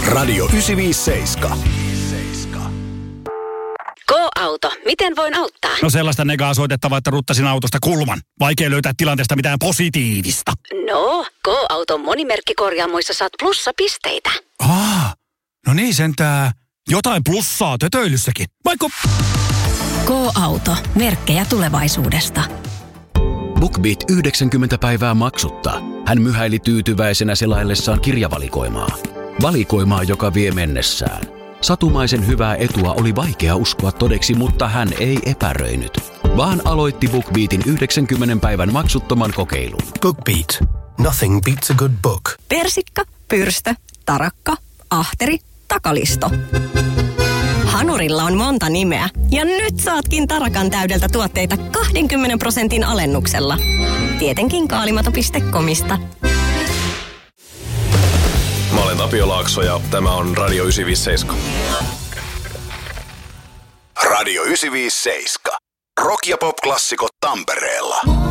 Radio 957. Go-auto. Miten voin auttaa? No sellaista negaa soitettavaa, että ruttasin autosta kulman. Vaikea löytää tilanteesta mitään positiivista. No, Go-auton monimerkkikorjaamoissa saat plussapisteitä. No niin sentää. Jotain plussaa tötöilyssäkin. Vaikka... Go-auto. Merkkejä tulevaisuudesta. BookBeat 90 päivää maksutta. Hän myhäili tyytyväisenä selaillessaan kirjavalikoimaa. Valikoimaa, joka vie mennessään. Satumaisen hyvää etua oli vaikea uskoa todeksi, mutta hän ei epäröinyt, vaan aloitti BookBeatin 90 päivän maksuttoman kokeilun. BookBeat. Nothing beats a good book. Persikka, pyrstö, tarakka, ahteri, takalisto. Hanurilla on monta nimeä ja nyt saatkin tarakan täydeltä tuotteita 20% alennuksella. Tietenkin kaalimato.comista. Mä olen Tapio Laakso ja tämä on Radio 957. Radio 957. Rock- ja pop-klassikot Tampereella.